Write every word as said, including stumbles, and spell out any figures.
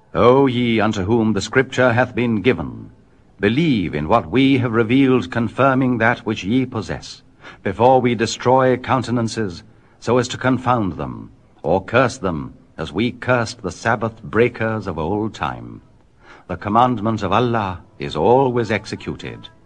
O ye unto whom the Scripture hath been given, believe in what we have revealed, confirming that which ye possess, before we destroy countenances, so as to confound them, or curse them, as we cursed the Sabbath breakers of old time. The commandment of Allah is always executed.